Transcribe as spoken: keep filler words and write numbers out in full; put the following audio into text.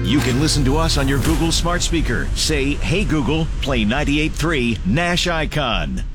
You can listen to us on your Google smart speaker. Say, "Hey Google, play ninety-eight point three Nash Icon."